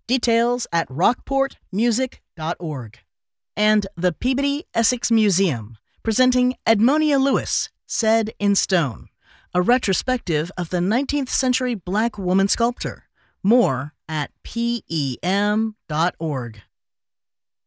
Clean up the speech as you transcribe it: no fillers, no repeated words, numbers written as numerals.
Details at rockportmusic.org. And the Peabody Essex Museum, presenting Edmonia Lewis, Said in Stone, a retrospective of the 19th century Black woman sculptor. More at pem.org.